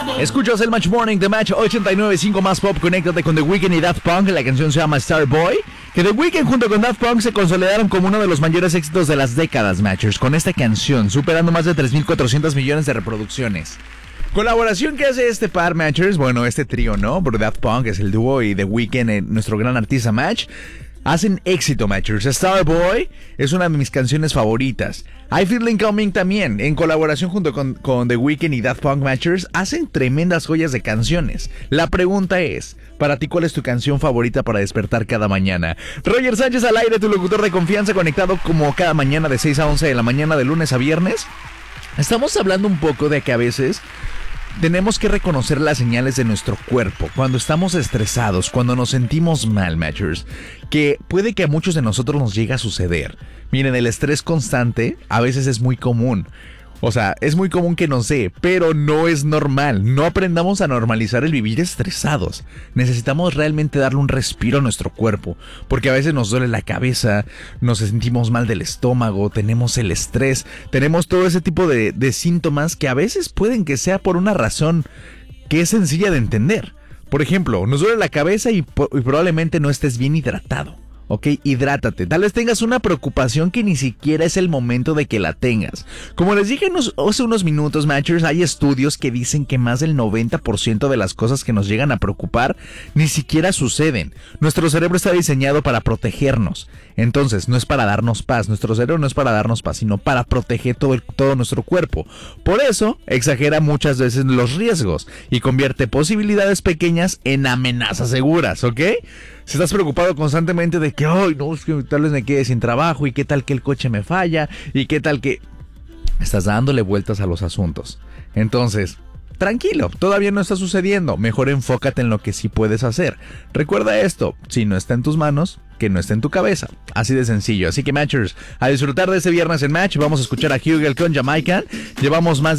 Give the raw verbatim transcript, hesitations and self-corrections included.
Escuchas el Match Morning de Match ochenta y nueve punto cinco más pop. Conéctate con The Weeknd y Daft Punk. La canción se llama Starboy. Que The Weeknd junto con Daft Punk se consolidaron como uno de los mayores éxitos de las décadas, Matchers, con esta canción, superando más de tres mil cuatrocientos millones de reproducciones. Colaboración que hace este par, Matchers, bueno, este trío, ¿no? Porque Daft Punk es el dúo y The Weeknd, eh, nuestro gran artista Match, hacen éxito, Matchers. Starboy es una de mis canciones favoritas. I Feel Like Coming también, en colaboración junto con, con The Weeknd y Daft Punk, Matchers, hacen tremendas joyas de canciones. La pregunta es, para ti, ¿cuál es tu canción favorita para despertar cada mañana? Roger Sánchez al aire, tu locutor de confianza, conectado como cada mañana de seis a once de la mañana, de lunes a viernes. Estamos hablando un poco de que a veces tenemos que reconocer las señales de nuestro cuerpo cuando estamos estresados, cuando nos sentimos mal, Matchers, que puede que a muchos de nosotros nos llegue a suceder. Miren, el estrés constante a veces es muy común. O sea, es muy común que nos dé, pero no es normal. No aprendamos a normalizar el vivir estresados. Necesitamos realmente darle un respiro a nuestro cuerpo, porque a veces nos duele la cabeza, nos sentimos mal del estómago, tenemos el estrés, tenemos todo ese tipo de, de síntomas que a veces pueden que sea por una razón que es sencilla de entender. Por ejemplo, nos duele la cabeza y, y probablemente no estés bien hidratado. Ok, hidrátate. Tal vez tengas una preocupación que ni siquiera es el momento de que la tengas. Como les dije hace unos minutos, Matchers, hay estudios que dicen que más del noventa por ciento de las cosas que nos llegan a preocupar ni siquiera suceden. Nuestro cerebro está diseñado para protegernos. Entonces, no es para darnos paz. Nuestro cerebro no es para darnos paz, sino para proteger todo, el, todo nuestro cuerpo. Por eso, exagera muchas veces los riesgos y convierte posibilidades pequeñas en amenazas seguras, ¿ok? Si estás preocupado constantemente de que, ay, no, es que tal vez me quede sin trabajo, y qué tal que el coche me falla, y qué tal que... Estás dándole vueltas a los asuntos. Entonces, tranquilo, todavía no está sucediendo. Mejor enfócate en lo que sí puedes hacer. Recuerda esto, si no está en tus manos, que no esté en tu cabeza. Así de sencillo. Así que, Matchers, a disfrutar de este viernes en Match. Vamos a escuchar a Hugel con Jamaican. Llevamos más